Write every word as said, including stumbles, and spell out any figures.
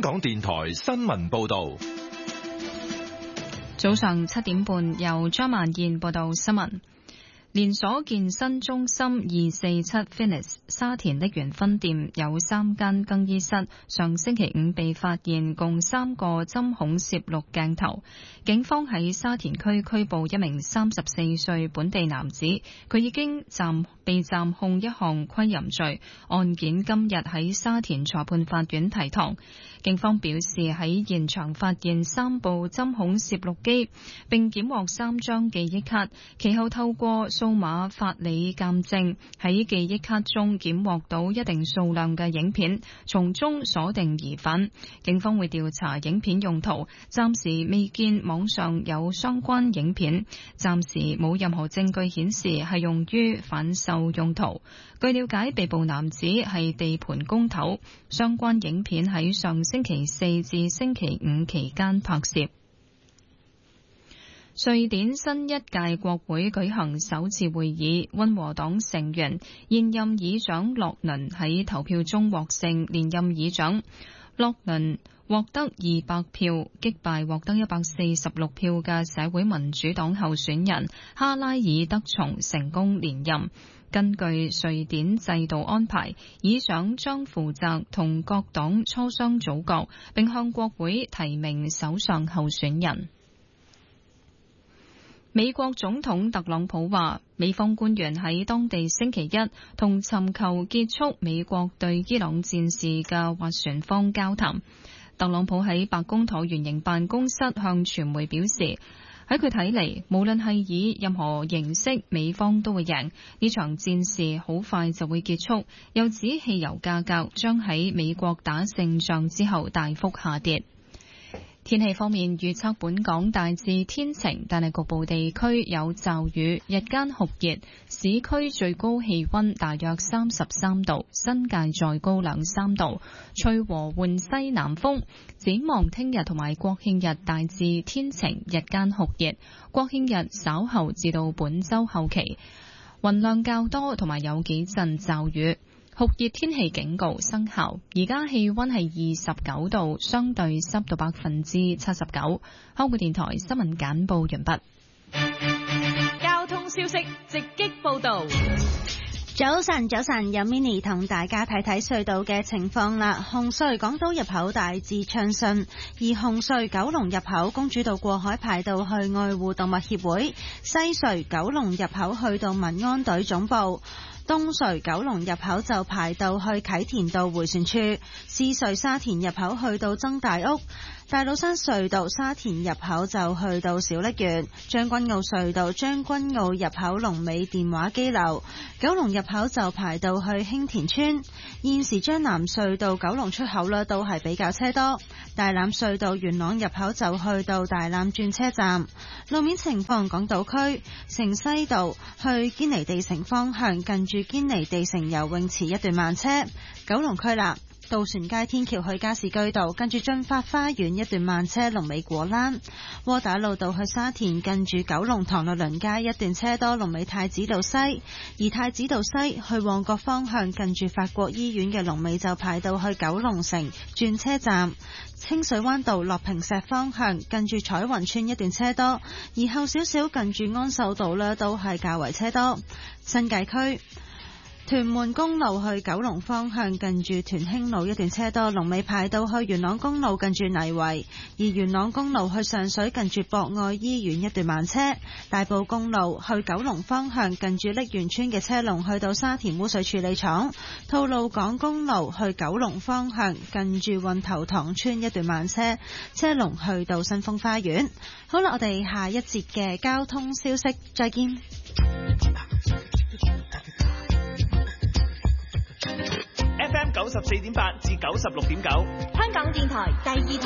香港電台新聞報道。 早上七點半，由張曼燕報道新聞。連鎖健身中心二四七 Fitness 沙田瀝源分店有三間更衣室，上星期五被發現共三個針孔攝錄鏡頭。警方喺沙田區拘捕一名三十四歲本地男子，佢已經暫被暫控一項窺淫罪，案件今日喺沙田裁判法院提堂。警方表示喺現場發現三部針孔攝錄機，並檢獲三張記憶卡，其後透過數碼法理鑑證，喺記憶卡中檢獲到一定數量嘅影片，從中鎖定疑犯。警方會調查影片用途，暫時未見網上有相關影片，暫時冇任何證據顯示係用於販售用途。據了解，被捕男子係地盤工頭，相關影片喺上星期四至星期五期間拍攝。瑞典新一屆國會舉行首次會議，溫和黨成員現任議長洛倫喺投票中獲勝，連任議長。洛倫獲得二百票，擊敗獲得一百四十六票嘅社會民主黨候選人哈拉爾德松，成功連任。根據瑞典制度安排，議長將負責同各黨磋商組閣，並向國會提名首相候選人。美國總統特朗普話，美方官員喺當地星期一同尋求結束美國對伊朗戰事嘅斡旋方交談。特朗普喺白宮橢圓形辦公室向傳媒表示，喺佢睇嚟，無論係以任何形式，美方都會贏，呢場戰事好快就會結束。又指汽油價格將喺美國打勝仗之後大幅下跌。天氣方面，預測本港大致天晴，但係局部地區有驟雨，日間酷熱，市區最高氣溫大約三十三度，新界再高兩三度，吹和緩西南風。展望聽日同埋國慶日大致天晴，日間酷熱，國慶日稍後至到本週後期雲量較多，同埋有幾陣驟雨。酷熱天氣警告生效，而家氣溫係二十九度，相對濕度百分之七十九。香港電台新聞簡報完畢。 交通消息直擊報道。 早晨，早晨，有 Mini 同大家睇睇隧道嘅情況啦。紅隧港島入口大致暢順，而紅隧九龍入口公主道過海排到去愛護動物協會，西隧九龍入口去到民安隊總部。東隧九龍入口就排到去啟田道迴旋處，獅隧沙田入口去到曾大屋，大老山隧道沙田入口就去到小瀝源，將軍澳隧道將軍澳入口龍尾電話機樓，九龍入口就排到去興田村。現時將南隧道九龍出口呢都係比較車多，大欖隧道元朗入口就去到大欖轉車站。路面情況，港島區城西道去堅尼地城方向近住堅尼地城游泳池一段慢車。九龍區啦，渡船街天橋去加士居道近住駿發花園一段慢車，龍尾果欄。窩打老道去沙田近住九龍塘律倫街一段車多，龍尾太子道西。而太子道西去旺角方向近住法國醫院嘅龍尾就排到去九龍城轉車站。清水灣道落坪石方向近住彩雲村一段車多，而後少少近住安秀道呢都係較為車多。新界區屯門公路去九龍方向近住屯興路一段車多，龍尾排到去元朗公路近住泥圍。而元朗公路去上水近住博愛醫院一段慢車。大埔公路去九龍方向近住瀝源村嘅車龍去到沙田污水處理廠。吐露港公路去九龍方向近住運頭塘村一段慢車，車龍去到新豐花園。好啦，我哋下一節嘅交通消息再見。 F M 九十四點八至九十六點九， 香港電台第二